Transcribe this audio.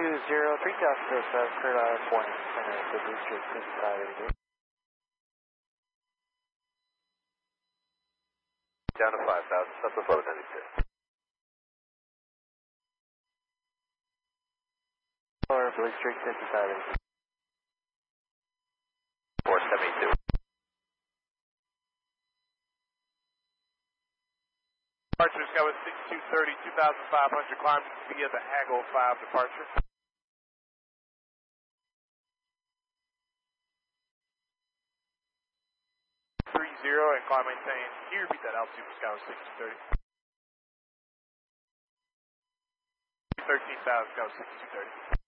3,007, clear line warning, center to Blue Street, 5583. Down to 5,000, Southwest 1192. Or Blue Street, 5583. 4782. Departure Sky with 6230, 2,500 climbing via the Haggle 5 departure. And climb maintain. Can you repeat that altitude for Sky with 6230? 13,000, Sky with 6230.